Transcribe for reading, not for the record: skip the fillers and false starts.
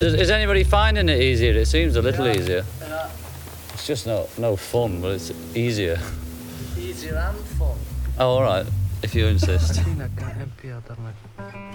Is anybody finding it easier? It seems a little easier. Yeah. It's just no fun, but it's easier. Easier and fun. Oh, all right, if you insist. Aquí nagka-MP atang